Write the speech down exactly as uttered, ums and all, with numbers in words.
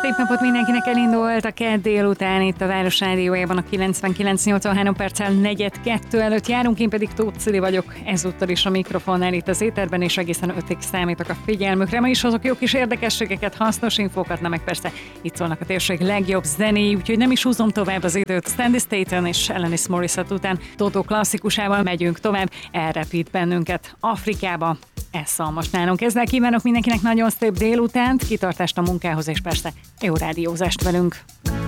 Szép napot mindenkinek, elindult a kedd délután itt a Város Rádiójában a kilencvenkilenc nyolcvanhárom perccel negyed kettő előtt járunk, én pedig Tóth Cili vagyok, ezúttal is a mikrofonnál itt az éterben, és egészen ötig számítok a figyelmükre. Ma is hozok jó kis érdekességeket, hasznos infókat, na meg persze itt szólnak a térség legjobb zenéi, úgyhogy nem is húzom tovább az időt. Sandy Staten és Alanis Morissette után Totó klasszikusával megyünk tovább, elrepít bennünket Afrikába. Ez szól most nálunk. Ezzel kívánok mindenkinek nagyon szép délutánt, kitartást a munkához, és persze jó rádiózást velünk.